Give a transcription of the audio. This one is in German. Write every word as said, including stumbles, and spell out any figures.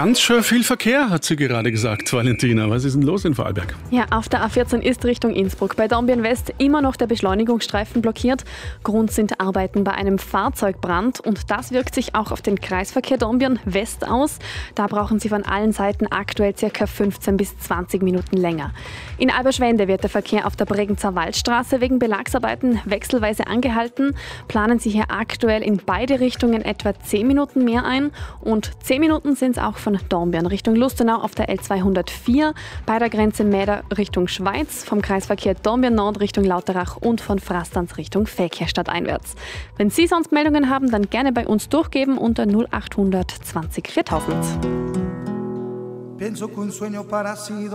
Ganz schön viel Verkehr, hat sie gerade gesagt, Valentina. Was ist denn los in Vorarlberg? Ja, auf der A vierzehn ist Richtung Innsbruck bei Dornbirn West immer noch der Beschleunigungsstreifen blockiert. Grund sind Arbeiten bei einem Fahrzeugbrand und das wirkt sich auch auf den Kreisverkehr Dornbirn West aus. Da brauchen Sie von allen Seiten aktuell ca. fünfzehn bis zwanzig Minuten länger. In Alberschwende wird der Verkehr auf der Bregenzer Waldstraße wegen Belagsarbeiten wechselweise angehalten. Planen Sie hier aktuell in beide Richtungen etwa zehn Minuten mehr ein und zehn Minuten sind es auch von Dornbirn Richtung Lustenau auf der L zweihundertvier, bei der Grenze Mäder Richtung Schweiz, vom Kreisverkehr Dornbirn Nord Richtung Lauterach und von Frastanz Richtung Feldkirchstadt einwärts. Wenn Sie sonst Meldungen haben, dann gerne bei uns durchgeben unter null achthundert zwanzig viertausend.